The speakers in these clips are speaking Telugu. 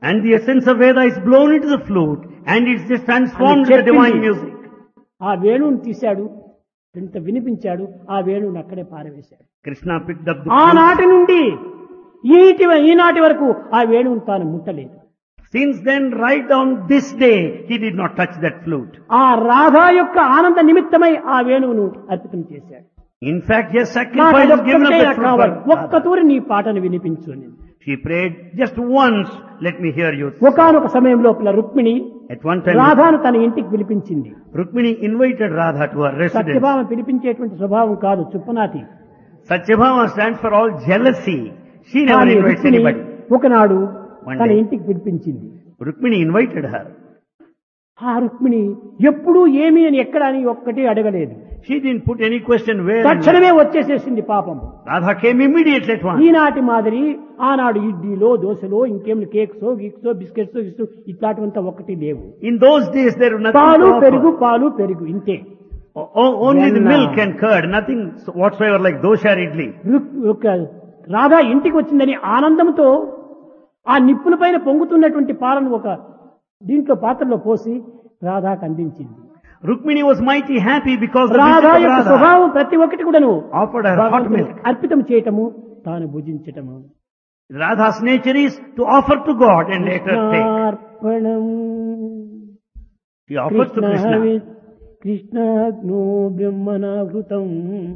And the essence of Veda is blown into the flute and it's just transformed into divine music. ఆ వేణువుని తీశాడు, ఇంత వినిపించాడు, ఆ వేణువుని అక్కడే పారవేశాడు. Krishna picked up the flute. ఆనాటి నుండి ఈనాటి వరకు ఆ వేణువుని తాను ముట్టలేదు. Since then, right on this day, he did not touch that flute. ఆ రాధా యొక్క ఆనంద నిమిత్తమై ఆ వేణువును అర్పితం చేశాడు. In fact, he has sacrificed, given up that flute. ఒక్క తూరి నీ పాటను వినిపించు అని. She prayed just once, let me hear you. ఒకానొక సమయం లోపల రుక్మిణి At one time, రాధాను తన ఇంటికి పిలిపించింది. Rukmini invited Radha to her residence. Satyabhama పిలిపించేటువంటి స్వభావం కాదు, చుప్పనాతి. Satyabhama stands for all jealousy. She never కానీ invites రుక్మిణి anybody. ఒకనాడు One తన day. ఇంటికి పిలిపించింది. Rukmini invited her. ఆ రుక్మిణి ఎప్పుడూ ఏమి అని ఎక్కడ అని ఒక్కటి అడగలేదు. She didn't put any question where. and తక్షణమే వచ్చేసేసింది పాపం. Radha came immediately at once. ఈనాటి మాదిరి ఆనాడు ఇడ్లీలో దోశలో ఇంకేమి కేక్సో గీక్సో బిస్కెట్స్ ఇట్లాంటివంతా ఒకటి లేవు. In those days there was nothing పాలు to offer. పెరుగు ఇంతే. Only the Then, milk and curd, nothing whatsoever like dosha or idli. Radha ఇంటికి వచ్చిందని ఆనందంతో ఆ నిప్పుల పైన పొంగుతున్నటువంటి పాలను ఒక దీంట్లో పాత్రలో పోసి రాధాకు అందించింది. Rukmini was mighty happy because the Radha visit of యొక్క Radha స్వభావం ప్రతి ఒక్కటి కూడాను offered her hot భగవంతునికి milk. అర్పితం చేయటము, తాను భుజించటము. Radha's nature is to offer to God and later take. కృష్ణార్పణం She offers to Krishna. కృష్ణాగ్నో బ్రహ్మణావృతం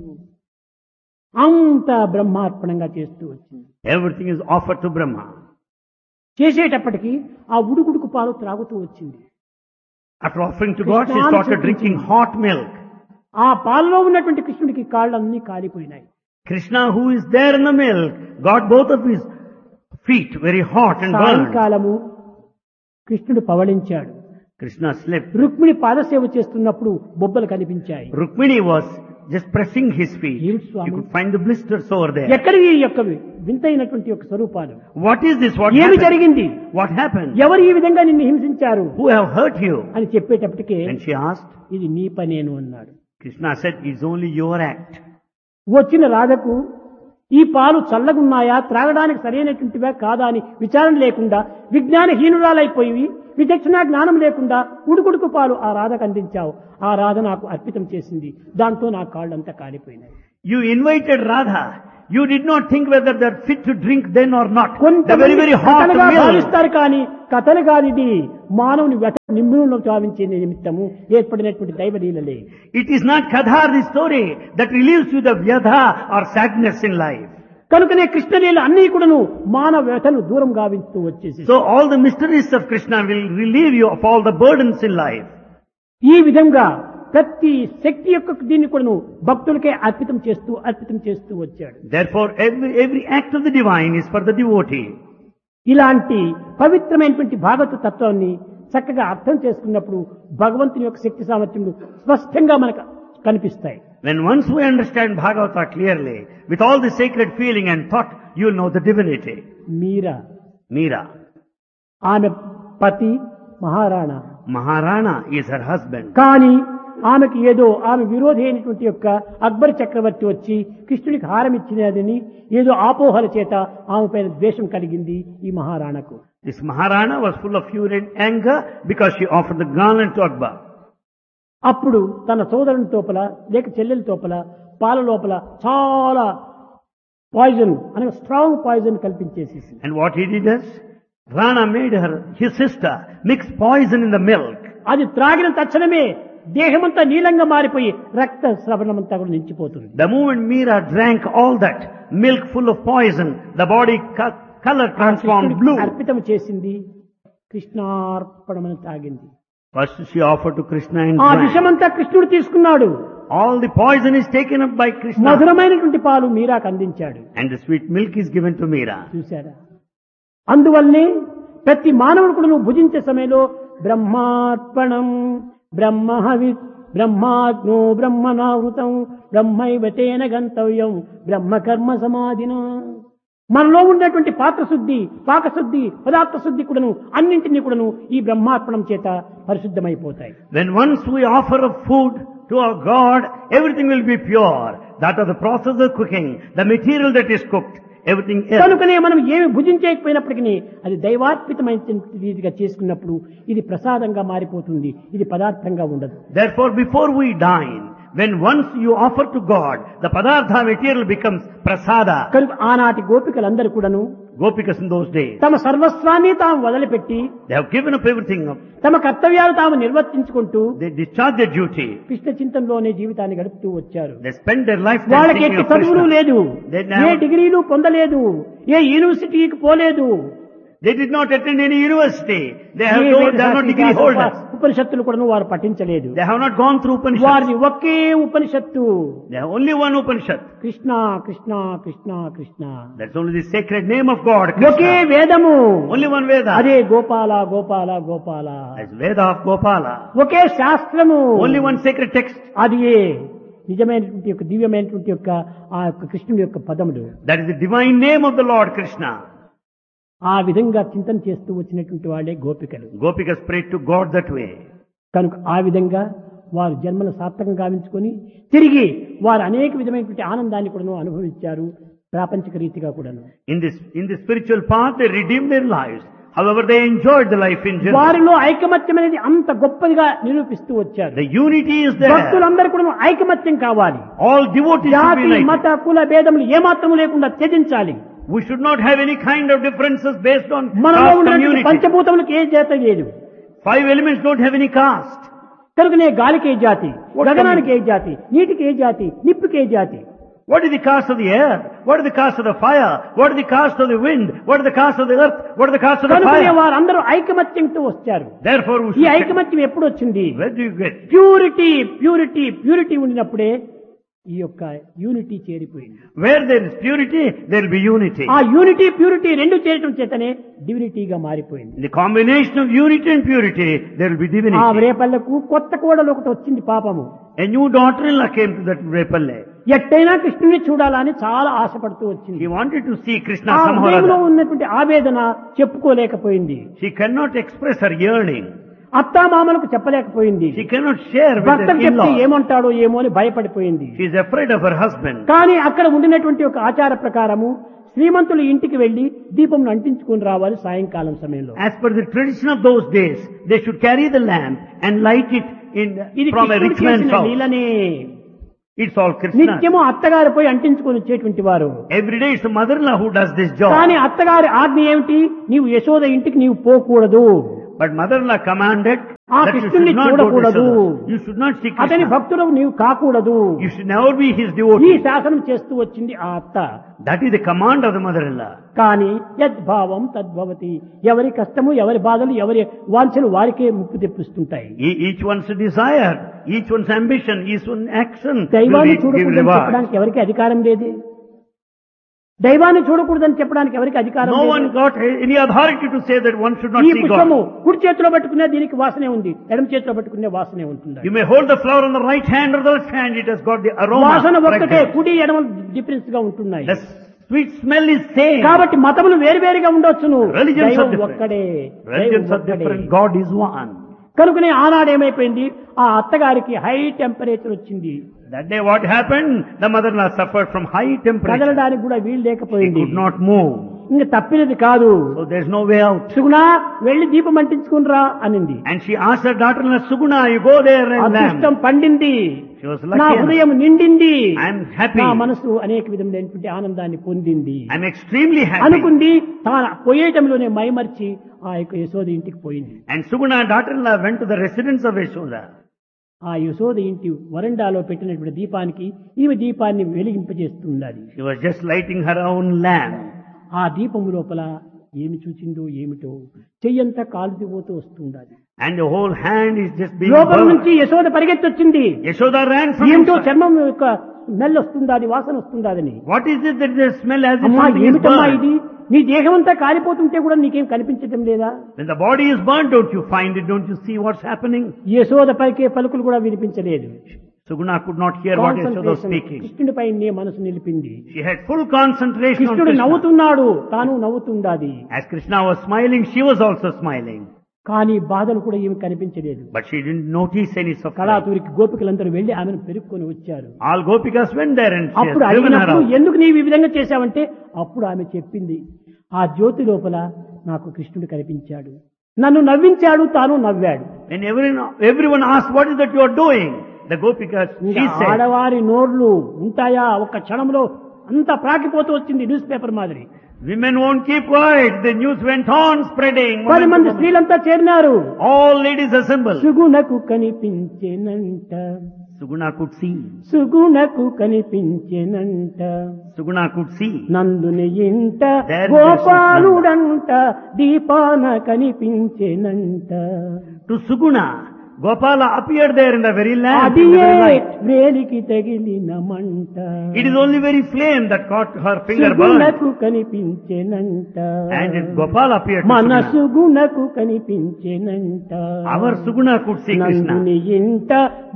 అంతా బ్రహ్మార్పణంగా చేస్తూ వచ్చింది. Everything is offered to Brahma. చేసేటప్పటికి ఆ ఉడుకుడుకు పాలు త్రాగుతూ వచ్చింది. After offering to God, she Krishna started drinking hot milk. ఆ పాలలో ఉన్నటువంటి కృష్ణుడికి కాళ్ళన్నీ కాలిపోయినాయి. Krishna, who is there in the milk, got both of his feet very hot and burned. సాయంకాలము కృష్ణుడు పవళించాడు. Krishna slept. రుక్మిణి పాదసేవ చేస్తున్నప్పుడు బొబ్బలు కనిపించాయి. Rukmini was just pressing his feet. Yes, You Swami. could find the blisters over there. ఎక్కడి ఈ యొక్క వింతైనటువంటి యొక్క స్వరూపాలు? What is this? What ఏమి happened? జరిగింది? What happened? ఎవరు ఈ విధంగా నిన్ను హింసించారు Who have hurt you? అని చెప్పేటప్పటికే And she asked. ఇది నీ పనేను అన్నాడు. Krishna said, it's only your act. వచ్చిన రాధకు ఈ పాలు చల్లగున్నాయా, త్రాగడానికి సరైనటువంటివా కాదా అని విచారణ లేకుండా విజ్ఞానహీనురాలైపోయి విచక్షణ జ్ఞానం లేకుండా ఉడుకుడుకు పాలు ఆ రాధకు అందించావు. ఆ రాధ నాకు అర్పితం చేసింది. దాంతో నా కాళ్ళంతా కాలిపోయినాయి. You invited Radha. You did not think whether they're fit to drink then or not. The very, కొంతమంది very hot కథలుగా milk. భావిస్తారు కానీ కథలు కాదు, ఇది మానవుని నిమ్ములను చావించే నిమిత్తము ఏర్పడినటువంటి దైవలీలలే. It is not Kadhar, the story that relieves you the vyadha or sadness in life. కనుకనే కృష్ణలీల అన్ని కూడాను మానవ వ్యతను దూరం గావిస్తూ వచ్చేసి So all the mysteries of Krishna will relieve you of all the burdens in life. ఈ విధంగా ప్రతి శక్తి యొక్క దీన్ని కూడాను భక్తులకే అర్పితం చేస్తూ వచ్చాడు. Therefore every act of the divine is for the devotee. ఇలాంటి పవిత్రమైనటువంటి భాగవత తత్వాన్ని చక్కగా అర్థం చేసుకున్నప్పుడు భగవంతుని యొక్క శక్తి సామర్థ్యములు స్పష్టంగా మనకు కనిపిస్తాయి. When once we understand Bhagavata clearly, with all the sacred feeling and thought, you will know the divinity. Meera. ఆమె పతి Maharana. Maharana is her husband. కానీ ఆమెకి ఏదో ఆమె విరోధి అయినటువంటి యొక్క అక్బర్ చక్రవర్తి వచ్చి కృష్ణుడికి హారం ఇచ్చినదని ఏదో ఆపోహల చేత ఆమె పైన ద్వేషం కలిగింది ఈ మహారాణకు. This Maharana was full of fury and anger because she offered the garland to Akbar. అప్పుడు తన సోదరుని తోపల లేక చెల్లెల తోపల పాల లోపల చాలా పాయిజన్ అనగా strong poison కల్పించేసేసి. And what he did is, Rana made his sister, mix poison in the milk. అది త్రాగిన తక్షణమే దేహమంతా నీలంగా మారిపోయి రక్త స్రవణమంతా కూడా నిలిచిపోతుంది. The moment Meera drank all that milk full of poison, the body color transformed blue. అర్పితం చేసింది, కృష్ణార్పణమని తాగింది. First she offered to Krishna and ఆ drank. విషమంతా కృష్ణుడు తీసుకున్నాడు. All the poison is taken up by Krishna. మధురమైనటువంటి పాలు మీరాకు అందించాడు. And the sweet milk is given to Meera. చూశారా? అందువల్లనే ప్రతి మానవుడు కూడా నువ్వు భుజించే సమయంలో బ్రహ్మార్పణం బ్రహ్మహవిత్ బ్రహ్మాగ్నో బ్రహ్మణావృతం బ్రహ్మైవతేన గంతవ్యం బ్రహ్మకర్మ సమాధిన. మనలో ఉన్నటువంటి పాత్రశుద్ధి, పాకశుద్ధి, పదార్థ శుద్ధి కూడాను అన్నింటినీ కూడాను ఈ బ్రహ్మార్పణం చేత పరిశుద్ధమైపోతాయి. When once we offer a food to our God, everything will be pure. That of the process of cooking, the material that is cooked, everything else. కనుకనే మనం ఏమి భుజించకపోయినప్పటికీ అది దైవార్పితమైన రీతిగా చేసుకున్నప్పుడు ఇది ప్రసాదంగా మారిపోతుంది, ఇది పదార్థంగా ఉండదు. Therefore, before we dine, when once you offer to God, the padartha material becomes prasada. కనుక ఆనాటి గోపికలందరూ కూడాను Gopikas in those days, తమ సర్వస్వాన్ని తాము వదిలిపెట్టి they have given up everything up. తమ కర్తవ్యాలు తాము నిర్వర్తించుకుంటూ They discharge their duty. Krishna చింతనలోనే జీవితాన్ని గడుపుతూ వచ్చారు. They spend their life వాళ్ళకి thinking ఎట్టి of చదువులు Krishna. లేదు, They never- ఏ డిగ్రీలు పొందలేదు, ఏ యూనివర్సిటీకి పోలేదు, They did not attend any university. They A are not degree holders. ఉపనిషత్తులు కూడా వారు పఠించలేదు. They have not gone through Upanishads. వారిని ఒకే ఉపనిషత్తు They have only one Upanishad. Krishna Krishna Krishna Krishna, That's only the sacred name of God, okay Krishna. వేదము, Only one Veda. అదే Gopala Gopala Gopala, That's Veda of Gopala. ఒకే శాస్త్రము, Only one sacred text. అది నిజమైనటువంటి యొక్క దివ్యమైనటువంటి యొక్క ఆ యొక్క కృష్ణుడి యొక్క పదములు. That is the divine name of the Lord Krishna. ఆ విధంగా చింతన చేస్తూ వచ్చినటువంటి వాళ్ళే గోపికలు. Gopikas prayed to God that way. కనుక ఆ విధంగా వారు జన్మను సార్థకం గావించుకొని తిరిగి వారు అనేక విధమైనటువంటి ఆనందాన్ని కూడా అనుభవించారు, ప్రాపంచిక రీతిగా కూడాను. In the spiritual path, they redeemed their lives. However, they enjoyed the life in general. వారిలో ఐకమత్యం అనేది అంత గొప్పదిగా నిరూపిస్తూ వచ్చారు. The unity is there. భక్తులందరూ కూడా ఐకమత్యం కావాలి. All devotees should be జాతి united. మత కుల భేదములు ఏమాత్రము లేకుండా త్యజించాలి. We should not have any kind of differences based on మనలో caste ఉన్నటువంటి community. పంచభూతములకు ఏ జాతి లేదు. 5 elements don't have any caste. కనుకనే గాలికి ఏ జాతి, గగనానికి ఏ జాతి, నీటికి ఏ జాతి, నిప్పుకి ఏ జాతి. What is the caste of the air? What is the caste of the fire? What is the caste of the wind? What is the caste of the earth? What is the caste of the కనుకనే fire? వారందరూ ఐకమత్యంతో వచ్చారు. Therefore, we ఈ should ఐకమత్యం ఎప్పుడు వచ్చింది? where do you get? Purity purity purity ఉండినప్పుడే ఈ యొక్క unity చేరిపోయింది. Where there is purity, there will be unity. ఆ యూనిటీ ప్యూరిటీ రెండు చేరటం చేతనే డివినిటీగా మారిపోయింది. In the combination of unity and purity, there will be ఆ divinity. రేపల్లకు కొత్త కోడలు ఒకటి వచ్చింది పాపము. A new daughter-in-law came to that Repalle. ఎట్టైనా కృష్ణుని చూడాలని చాలా ఆశపడుతూ వచ్చింది. He wanted to see Krishna ఆ somehow or హృదయంలో other. ఉన్నటువంటి ఆవేదన చెప్పుకోలేకపోయింది. She cannot express her yearning. అత్తామామలకు చెప్పలేకపోయింది. She cannot share with భర్తకు her చెప్తే in-laws. ఏమంటాడో ఏమో అని భయపడిపోయింది. She is afraid of her husband. కానీ అక్కడ ఉండినటువంటి ఒక ఆచార ప్రకారము శ్రీమంతులు ఇంటికి వెళ్లి దీపం అంటించుకుని రావాలి సాయంకాలం సమయంలో. As per the tradition of those days, they should carry the lamp and light it ఇది from a కృష్ణుడు rich man's చేసిన house. లీలనే. It's all Krishna. నిత్యము అత్తగారు పోయి అంటించుకొని వచ్చేటువంటి వారు. Every day it's the mother-in-law who does this job. కానీ అత్తగారి ఆజ్ఞ ఏమిటి? నీవు యశోద ఇంటికి నీవు పోకూడదు, But mother-in-law commanded ఆ that you కృష్ణుని should not go to చూడకూడదు, Yashoda. You should not see అతని Krishna. భక్తుడు నీవు కాకూడదు. You should never be his ఈ devotee. శాసనం చేస్తూ వచ్చింది ఆ అత్త. That is the command of the mother-in-law. కానీ యద్భావం తద్భవతి, ఎవరి కష్టము ఎవరి బాధలు ఎవరి వాంఛలు వారికే ముప్పు తెప్పిస్తుంటాయి. Each one's desire, each one's ambition, each one's action will దైవాన్ని give చూడకూడదని reward. చెప్పడానికి ఎవరికి అధికారం లేదే. దైవాన్ని చూడకూడదని చెప్పడానికి ఎవరికి అధికారం No లేదు. one got any authority to say that one should not ఈ see పుష్పము God. కుడి చేతిలో పట్టుకునే దీనికి వాసనే ఉంది, ఎడమ చేతిలో పట్టుకునే వాసనే ఉంటుంది. You may hold the flower on the right hand or the left hand, it has got the aroma. వాసన ఒక్కటే, fragrance. కుడి ఎడమ డిఫరెన్స్ గా ఉంటున్నాయి. The sweet smell is same. కాబట్టి మతములు వేరువేరుగా ఉండొచ్చును, Religions are దైవం different. ఒక్కడే. Religions దైవం are ఒక్కడే. different. God is one. కనుకనే ఆనాడు ఏమైపోయింది, ఆ అత్తగారికి హై టెంపరేచర్ వచ్చింది. That day what happened? The mother-in-law suffered from high temperature. కదలడానికి కూడా వీలు She లేకపోయింది. could not move. ఇంక తప్పినది కాదు. So there's no way out. సుగుణా వెళ్లి దీపం అంటించుకునిరా అనింది. And she asked her daughter-in-law, Suguna, you go there and అదృష్టం lamb. పండింది, She was నా lucky. హృదయం నిండింది, I'm happy. నా మనసు అనేక విధమైనటువంటి ఆనందాన్ని పొందింది I'm extremely happy. అనుకుంది. తాను పోయేటంలోనే మైమర్చి ఆ యొక్క యశోద ఇంటికి పోయింది. And Suguna, daughter-in-law, went to the residence of Yashoda. ఆ యశోద ఇంటి వరండాలో పెట్టినటువంటి దీపానికి ఈమె దీపాన్ని వెలిగింపజేస్తున్నది. She was just lighting her own lamp. ఆ దీపము లోపల ఏమి చూచిందో ఏమిటో చెయ్యంతా కాలుతిపోతూ వస్తుండాలి. And the whole hand is just being లోపల burned. నుంచి యశోద పరిగెత్తొచ్చింది. Yashoda ran from ఏంటో inside. చర్మం యొక్క స్మెల్ వస్తుందాది, వాసన వస్తుందాదని. What is it that the smell as if అమ్మా something is ఏమిటమ్మా burned? ఇది? నీ దేహం అంతా కాలిపోతుంటే కూడా నీకేం కనిపించటం లేదా? When the body is burnt, don't you find it? Don't you see what's happening? Yashoda పలికే పలుకులు కూడా వినిపించలేదు. Suguna could not hear what Yashoda was concentration speaking. కృష్ణుడిపై నీ మనసు నిలిపింది. She had full concentration on కృష్ణుడు Krishna. నవ్వుతున్నాడు, తాను నవ్వుతుండాది. As Krishna was smiling, she was also smiling. కానీ బాధలు కూడా ఏమి కనిపించలేదు. But she didn't notice any suffering. కళాతూరికి గోపికలందరూ వెళ్లి ఆమెను పెరుక్కొని వచ్చారు. All Gopikas went there and she అప్పుడు had driven her అడిగినప్పుడు out. ఎందుకు నీవు ఈ విధంగా చేశావంటే అప్పుడు ఆమె చెప్పింది, ఆ జ్యోతి లోపల నాకు కృష్ణుడు కనిపించాడు, నన్ను నవ్వించాడు, తాను నవ్వాడు. When everyone asked, what is that you are doing? The Gopikas, she said, ఆడవారి నోర్లు ఉంటాయా? ఒక క్షణంలో అంతా ప్రాకిపోతూ వచ్చింది న్యూస్ పేపర్ మాదిరి. women won't keep quiet. The news went on spreading. 10 మంది స్త్రీలంతా చేరినారు. All ladies assembled. సుగుణకు కనిపించేనంట, Suguna could see. సుగుణకు కనిపించేనంట, Suguna could see. నందుని ఇంట There గోపాలుడంట, దీపాన కనిపించేనంట. To Suguna, Gopala appeared there in the very lamp. In the అదియే very light. వేలికి తగిలిన మంట, It is only very flame that caught her finger burned. సుగుణకు కనిపించేనంట, And Gopala appeared to మన Suguna. సుగుణకు కనిపించేనంట. Our Suguna could see Krishna. నందుని ఇంట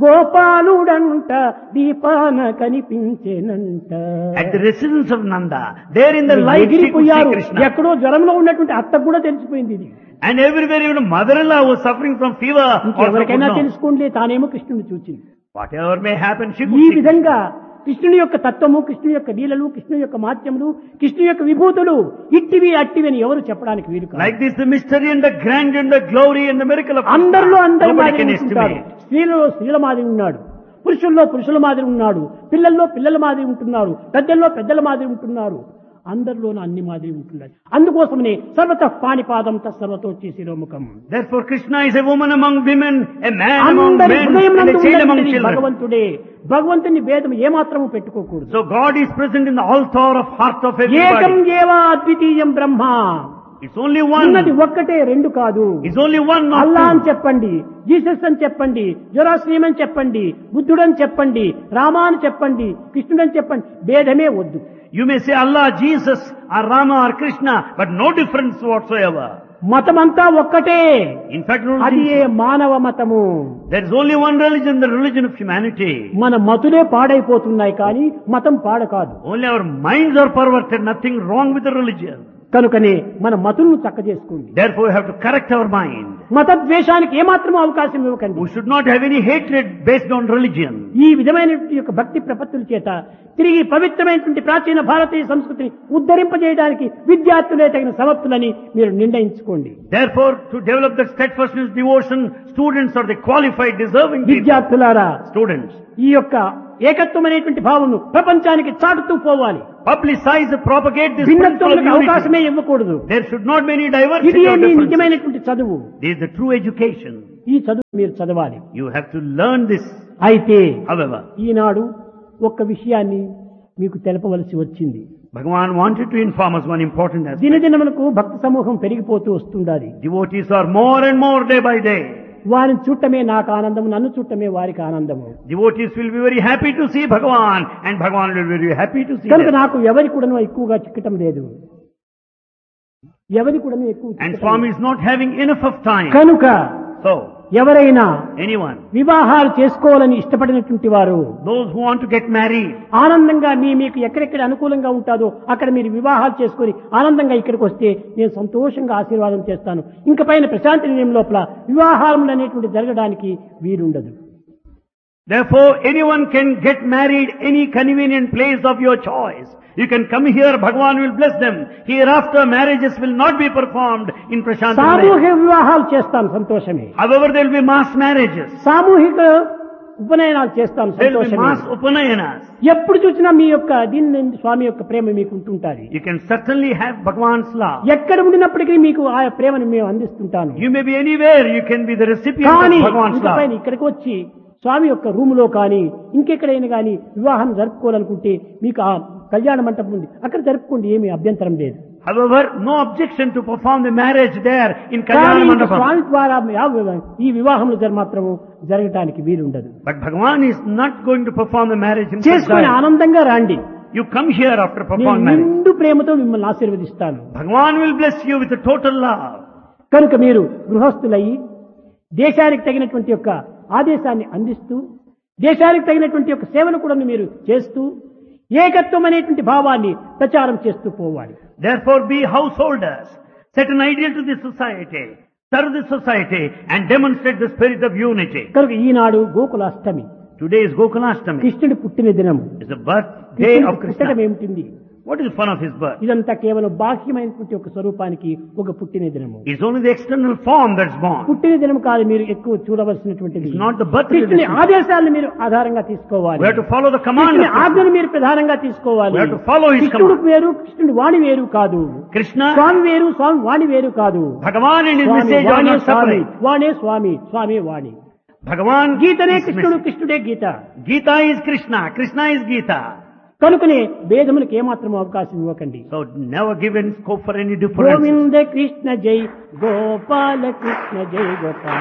గోపాలుడంట, దీపాన కనిపించేనంట. At the residence of Nanda, there in the light she could see ఎగిరిపోయారు. Krishna. ఎక్కడో జ్వరంలో ఉన్నటువంటి అత్తకు కూడా తెలిసిపోయింది ఇది. And everywhere even mother-in-law was suffering from fever. Also could ఇంకెవరికైనా know. తెలుసుకోండి, తానేమో కృష్ణుని చూచింది. Whatever may happen, she ఈ could see. విధంగా కృష్ణుని యొక్క తత్వము, కృష్ణుని యొక్క లీలలు, కృష్ణుని యొక్క మాధ్యములు, కృష్ణుని యొక్క విభూతులు ఇట్టివి అట్టివి అని ఎవరు చెప్పడానికి వీలు కాదు. Like this, the mystery and the grandeur and the glory and the miracle of అందరిలో Krishna. అందరి Nobody మాదిరి can ఉంటుంటారు. estimate. స్త్రీలలో స్త్రీల మాదిరి ఉన్నాడు, పురుషుల్లో పురుషుల మాదిరి ఉన్నాడు, పిల్లల్లో పిల్లల మాదిరి ఉంటున్నారు, పెద్దల్లో పెద్దల మాదిరి ఉంటున్నారు. అందరిలోనూ అన్ని మాదిరి ఉంటున్నారు. అందుకోసమనే సర్వత పాణిపాదం తత్సర్వతో శిరోముఖం. Therefore, Krishna is a woman among women, a man among అందరి men, హృదయం and a child among children. భగవంతుడే. భగవంతుని భేదం ఏమాత్రము పెట్టుకోకూడదు. So God is present in the altar of heart of ఏకం everybody. ఏవ అద్వితీయం బ్రహ్మ. It's only ఉన్నది one. ఒక్కటే, రెండు కాదు. It's only one, not అల్లా అని two. చెప్పండి, జీసస్ అని చెప్పండి, జొరాస్ట్రియం అని చెప్పండి, బుద్ధుడని చెప్పండి, రామా అని చెప్పండి, కృష్ణుడని చెప్పండి, భేదమే వద్దు. You may say Allah, Jesus, or Rama, or Krishna, but no difference whatsoever. మతమంతా ఒక్కటే. In fact, అది ఏ మానవ మతము. there is only one religion, the religion of humanity. మన మతులే పాడైపోతున్నాయి కానీ మతం పాడ కాదు. Only our minds are perverted, nothing wrong with the religion. కనుకనే మన మతులను చక్క చేసుకోండి. Therefore, we have to correct our mind. మత ద్వేషానికి ఏమాత్రం అవకాశం ఇవ్వకండి. We should not have any hatred based on religion. ఈ విధమైన యొక్క భక్తి ప్రపత్తుల చేత తిరిగి పవిత్రమైనటువంటి ప్రాచీన భారతీయ సంస్కృతిని ఉద్ధరింపజేయడానికి విద్యార్థులే తగిన సమర్థులని మీరు నిర్ణయించుకోండి. Therefore, to develop that steadfastness, devotion, students are the qualified, deserving people. విద్యార్థులారా, Students, ఈ యొక్క ఏకత్వం అనేటువంటి భావము ప్రపంచానికి చాటుతూ పోవాలి. publicize, propagate this principle of భిన్నత్వములకు unity. అవకాశమే ఇవ్వకూడదు. There should not be any ఇది diversity మీ or differences. నిజమైనటువంటి చదువు. This is the true education. ఈ చదువు మీరు చదవాలి. You have to learn this. అయితే However, ఈనాడు ఒక్క విషయాన్ని మీకు తెలపవలసి వచ్చింది. Bhagavan wanted to inform us one important aspect. దినదినములకు భక్త సమూహం పెరిగిపోతూ వస్తుండాలి. Devotees are more and more day by day. వారిని చూడటమే నాకు ఆనందము, నన్ను చూడటమే వారికి ఆనందము. Devotees will be very happy to see Bhagavan, and Bhagavan will be very happy to see కనుక them. నాకు ఎవరి కూడాను ఎక్కువగా చిక్కటం లేదు, ఎవరి కూడాను ఎక్కువ And చిక్కటం Swami లేదు. is not having enough of time. కనుక So, ఎవరైనా anyone, వివాహాలు చేసుకోవాలని ఇష్టపడినటువంటి వారు those who want to get married, ఆనందంగా మీకు ఎక్కడెక్కడ అనుకూలంగా ఉంటాదో అక్కడ మీరు వివాహాలు చేసుకొని ఆనందంగా ఇక్కడికి వస్తే నేను సంతోషంగా ఆశీర్వాదం చేస్తాను. ఇంక పైన ప్రశాంతి నిలయం లోపల వివాహాలు అనేటువంటి జరగడానికి వీలుండదు. therefore anyone can get married any convenient place of your choice. You can come here, Bhagavan will bless them. Hereafter marriages will not be performed in Prashanti. సామూహిక వివాహాలు చేస్తాం, సంతోషమే. However, there will be mass marriages. సామూహిక ఉపనయనాలు చేస్తాం, There will be సంతోషమే. mass upanayanas. ఎప్పుడు చూసినా మీ యొక్క దీని స్వామి యొక్క ప్రేమ మీకు ఉంటుంటారు. You can certainly have Bhagavan's love. ఎక్కడ ఉండినప్పటికీ మీకు ఆ ప్రేమను మేము అందిస్తుంటాను. You may be anywhere, you can be the recipient కానీ of Bhagavan's ఇంక పైన love. ఇక్కడికి వచ్చి స్వామి యొక్క రూములో కానీ ఇంకెక్కడైనా కానీ వివాహం జరుపుకోవాలనుకుంటే మీకు ఆ కళ్యాణ మంటపం ఉంది, అక్కడ జరుపుకోండి, ఏమీ అభ్యంతరం లేదు. However, no objection to perform the marriage there in కానీ Kalyana ఇంక Mandapam. స్వామి ద్వారా ఈ వివాహములు మాత్రము జరగటానికి వీలుండదు. But Bhagavan is not going to perform the marriage in చేసుకుని Kalyana. ఆనందంగా రండి. You come here after నేను performing marriage. నిండు ప్రేమతో మిమ్మల్ని ఆశీర్వదిస్తాను. Bhagavan will bless you with a total love. కనుక మీరు గృహస్థులయ్యి దేశానికి తగినటువంటి యొక్క ఆదేశాన్ని అందిస్తూ దేశానికి తగినటువంటి యొక్క సేవను కూడా మీరు చేస్తూ ఏకత్వం అనేటువంటి భావాన్ని ప్రచారం చేస్తూ పోవాలి. Therefore, be householders. Set an ideal to the society. Serve the society and demonstrate the spirit of unity. కనుక ఈనాడు గోకులాష్టమి, Today is Gokulashtami. కృష్ణుడి పుట్టిన దినం. It's the birthday కృష్ణుడికి of పుట్టడం Krishna. ఏమిటింది? What is the fun of his birth? ఇదంతా కేవలం బాహ్యమైనటువంటి ఒక స్వరూపానికి ఒక పుట్టిన దినము. It's only the external form that's born. పుట్టిన దినం కాదు మీరు ఎక్కువ చూడవలసినటువంటిది. It's not the birth. కృష్ణుని ఆదేశాలను మీరు ఆధారంగా తీసుకోవాలి. We have to follow the command. కృష్ణుని ఆజ్ఞను మీరు ప్రధానంగా తీసుకోవాలి. We have to follow his కృష్ణుడు command. వేరు, కృష్ణుడు వాణి వేరు కాదు. Krishna, స్వామి వేరు, స్వామి వాణి వేరు కాదు. Bhagavan and his Swamy message are వాణే not Swamy, separate. వాణే Swamy, Swamy Vani. Bhagavan, గీతనే is కృష్ణుడు, message. కృష్ణుడే గీత. Gita is Krishna, Krishna is Gita. కనుకనే భేదములకు ఏమాత్రం అవకాశం ఇవ్వకండి. So never give any scope for any difference. Govinda Krishna జై, గోపాల కృష్ణ జై గోపాల.